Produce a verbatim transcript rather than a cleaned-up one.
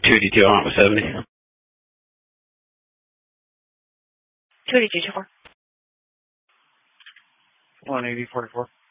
two eighty-two on with seventy. two eighty-two, two four. one eighty, forty-four.